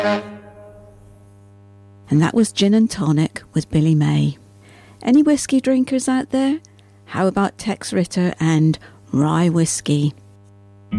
And that was Gin and Tonic with Billy May. Any whiskey drinkers out there? How about Tex Ritter and Rye Whiskey?